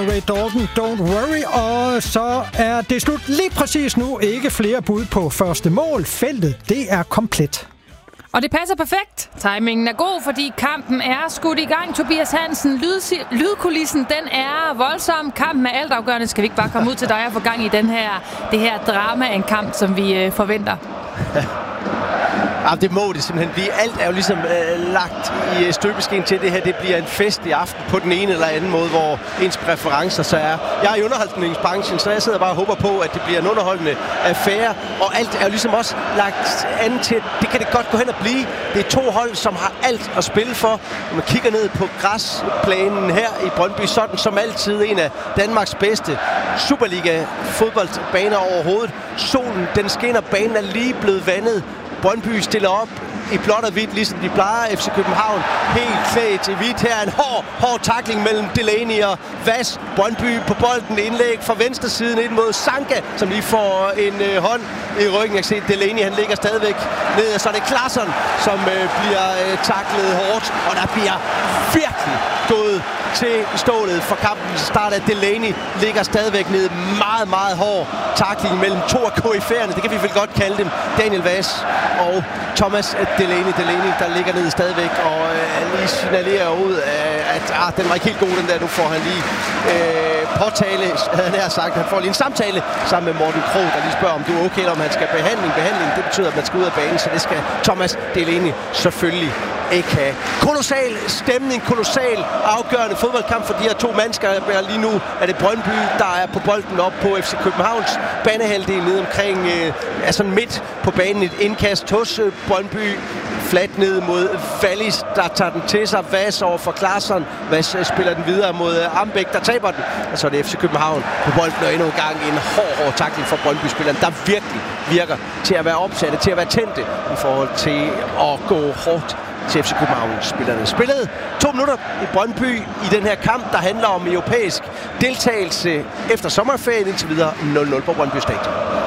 Ray Dalton, Don't Worry. Og så er det slut lige præcis nu. Ikke flere bud på første mål. Feltet, det er komplet. Og det passer perfekt. Timingen er god, fordi kampen er skudt i gang. Tobias Hansen, lydkulissen, den er voldsom. Kampen er altafgørende. Skal vi ikke bare komme ud til dig og få gang i det her drama af en kamp, som vi forventer? Ja, det må det simpelthen blive. Alt er jo ligesom lagt i støbeskeen til det her. Det bliver en fest i aften på den ene eller anden måde, hvor ens præferencer så er. Jeg er i underholdningsbranchen, så jeg sidder bare og håber på, at det bliver en underholdende affære. Og alt er jo ligesom også lagt an til, det kan det godt gå hen og blive. Det er to hold, som har alt at spille for. Når man kigger ned på græsplænen her i Brøndby, sådan som altid en af Danmarks bedste Superliga-fodboldbaner overhovedet. Solen, den skinner, banen er lige blevet vandet. Brøndby stiller op i blåt og hvidt, ligesom de plejer. FC København helt klædt i hvidt. Her en hård tackling mellem Delaney og Vas. Brøndby på bolden. Indlæg fra venstre siden ind mod Sanka, som lige får en hånd i ryggen. Jeg kan se, Delaney, han ligger stadigvæk ned. Og så er det Klaassen, som bliver tacklet hårdt. Og der bliver virkelig gået til stålet for kampen start af. Delaney ligger stadigvæk ned. Meget, meget hård tackling mellem to af KF'erne. Det kan vi vel godt kalde dem. Daniel Vas og Thomas Delaney, der ligger nede stadigvæk og lige signalerer ud, at den var ikke helt god, den der. Nu får han lige påtale, havde han sagt. Han får lige en samtale sammen med Morten Krog, der lige spørger, om du er okay, eller om han skal behandling. Behandling, det betyder, at man skal ud af banen, så det skal Thomas Delaney selvfølgelig ikke have. Kolossal stemning, kolossal afgørende fodboldkamp for de her to mennesker. Lige nu er det Brøndby, der er på bolden op på FC Københavns banehalvdel nede omkring, sådan midt på banen. Et indkast hos Brøndby. Flat ned mod Wallis, der tager den til sig. Vas over for Klaassen. Vas spiller den videre mod Ambæk, der taber den. Og så er det FC København på bolden, og endnu en gang en hård tackling for Brøndby-spilleren, der virkelig virker til at være opsatte, til at være tændte i forhold til at gå hårdt til FC København-spillerne. Spillede 2 minutter i Brøndby i den her kamp, der handler om europæisk deltagelse efter sommerferien. Indtil videre 0-0 på Brøndby Stadion.